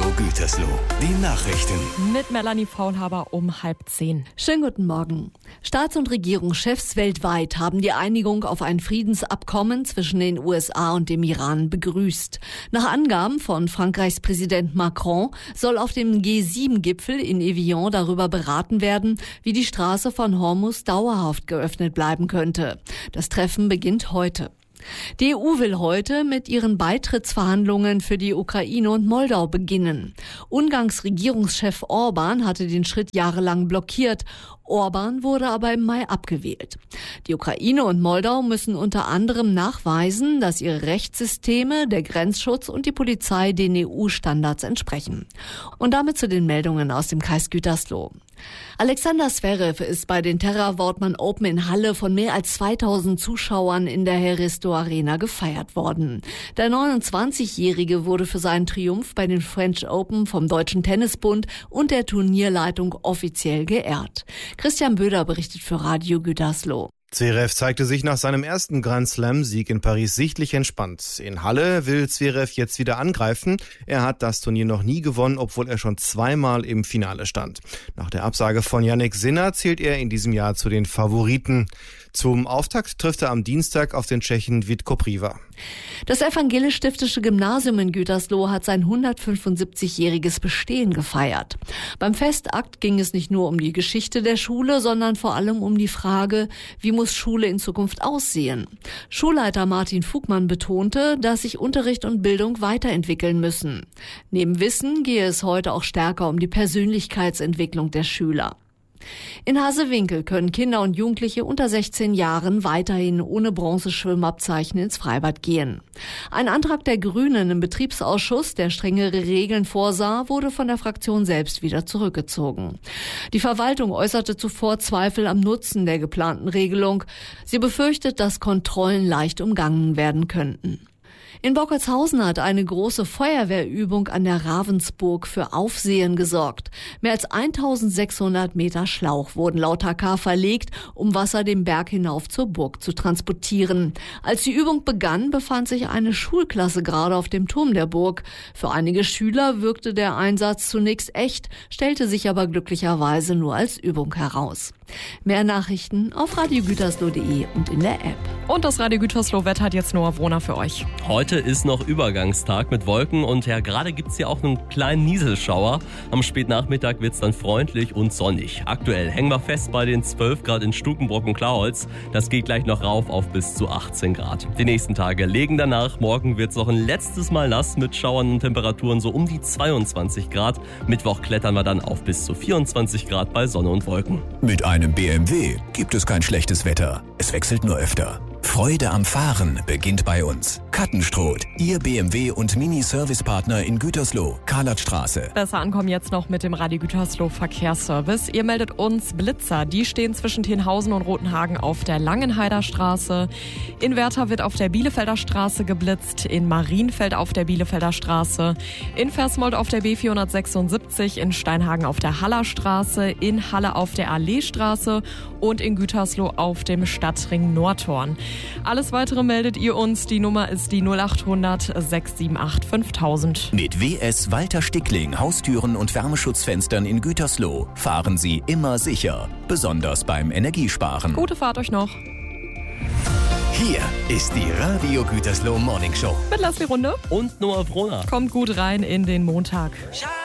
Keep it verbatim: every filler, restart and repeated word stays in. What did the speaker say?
Radio Gütersloh, die Nachrichten. Mit Melanie Faulhaber um halb zehn. Schönen guten Morgen. Staats- und Regierungschefs weltweit haben die Einigung auf ein Friedensabkommen zwischen den U S A und dem Iran begrüßt. Nach Angaben von Frankreichs Präsident Macron soll auf dem G sieben Gipfel in Evian darüber beraten werden, wie die Straße von Hormuz dauerhaft geöffnet bleiben könnte. Das Treffen beginnt heute. Die E U will heute mit ihren Beitrittsverhandlungen für die Ukraine und Moldau beginnen. Ungarns Regierungschef Orban hatte den Schritt jahrelang blockiert. Orban wurde aber im Mai abgewählt. Die Ukraine und Moldau müssen unter anderem nachweisen, dass ihre Rechtssysteme, der Grenzschutz und die Polizei den E U-Standards entsprechen. Und damit zu den Meldungen aus dem Kreis Gütersloh. Alexander Zverev ist bei den Terra-Wortmann Open in Halle von mehr als zweitausend Zuschauern in der Heristo Arena gefeiert worden. Der neunundzwanzigjährige wurde für seinen Triumph bei den French Open vom Deutschen Tennisbund und der Turnierleitung offiziell geehrt. Christian Böder berichtet für Radio Gütersloh. Zverev zeigte sich nach seinem ersten Grand Slam-Sieg in Paris sichtlich entspannt. In Halle will Zverev jetzt wieder angreifen. Er hat das Turnier noch nie gewonnen, obwohl er schon zweimal im Finale stand. Nach der Absage von Jannik Sinner zählt er in diesem Jahr zu den Favoriten. Zum Auftakt trifft er am Dienstag auf den Tschechen Vít Kopriva. Das evangelisch-stiftische Gymnasium in Gütersloh hat sein hundertfünfundsiebzigjähriges Bestehen gefeiert. Beim Festakt ging es nicht nur um die Geschichte der Schule, sondern vor allem um die Frage, wie muss Schule in Zukunft aussehen? Schulleiter Martin Fugmann betonte, dass sich Unterricht und Bildung weiterentwickeln müssen. Neben Wissen gehe es heute auch stärker um die Persönlichkeitsentwicklung der Schüler. In Hasewinkel können Kinder und Jugendliche unter sechzehn Jahren weiterhin ohne Bronzeschwimmabzeichen ins Freibad gehen. Ein Antrag der Grünen im Betriebsausschuss, der strengere Regeln vorsah, wurde von der Fraktion selbst wieder zurückgezogen. Die Verwaltung äußerte zuvor Zweifel am Nutzen der geplanten Regelung. Sie befürchtet, dass Kontrollen leicht umgangen werden könnten. In Bockertshausen hat eine große Feuerwehrübung an der Ravensburg für Aufsehen gesorgt. Mehr als eintausendsechshundert Meter Schlauch wurden laut H K verlegt, um Wasser den Berg hinauf zur Burg zu transportieren. Als die Übung begann, befand sich eine Schulklasse gerade auf dem Turm der Burg. Für einige Schüler wirkte der Einsatz zunächst echt, stellte sich aber glücklicherweise nur als Übung heraus. Mehr Nachrichten auf radio gütersloh punkt de und in der App. Und das Radio Gütersloh Wetter hat jetzt Noah Wohner für euch. Heute ist noch Übergangstag mit Wolken und ja, gerade gibt's hier auch einen kleinen Nieselschauer. Am Spätnachmittag wird's dann freundlich und sonnig. Aktuell hängen wir fest bei den zwölf Grad in Stukenbrock und Klaholz. Das geht gleich noch rauf auf bis zu achtzehn Grad. Die nächsten Tage legen danach. Morgen wird's noch ein letztes Mal nass mit Schauern und Temperaturen so um die zweiundzwanzig Grad. Mittwoch klettern wir dann auf bis zu vierundzwanzig Grad bei Sonne und Wolken. Mit einem B M W gibt es kein schlechtes Wetter. Es wechselt nur öfter. Freude am Fahren beginnt bei uns. Kattenstroth, Ihr B M W und Mini-Service-Partner in Gütersloh, Karlatstraße. Besser ankommen jetzt noch mit dem Radio Gütersloh Verkehrsservice. Ihr meldet uns Blitzer. Die stehen zwischen Tenhausen und Rotenhagen auf der Langenheider Straße. In Werther wird auf der Bielefelder Straße geblitzt. In Marienfeld auf der Bielefelder Straße. In Versmold auf der B vierhundertsechsundsiebzig. In Steinhagen auf der Haller Straße. In Halle auf der Alleestraße. Und in Gütersloh auf dem Stadtring Nordhorn. Alles weitere meldet ihr uns. Die Nummer ist die null acht hundert sechs sieben acht fünftausend. Mit W S Walter Stickling Haustüren und Wärmeschutzfenstern in Gütersloh fahren Sie immer sicher, besonders beim Energiesparen. Gute Fahrt euch noch. Hier ist die Radio Gütersloh Morning Show. Mit Leslie Runde Und Noah Wohner. kommt gut rein in den Montag.